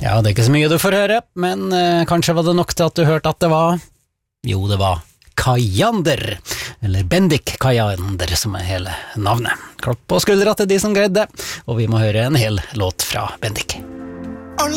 Ja, det er ikke så mye du får høre, men kanskje var det nok til at du hørte at det var Kajander, eller Bendik Kajander som er hele navnet. Klapp på skuldra til de som greide det, og vi må høre en hel låt fra Bendik.